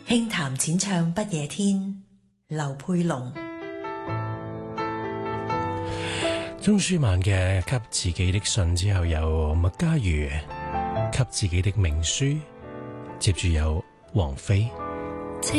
輕談淺唱不夜天，劉佩龍。 鍾舒漫嘅《給自己的信》之後有麥家瑜《給自己的命書》，接住有王菲。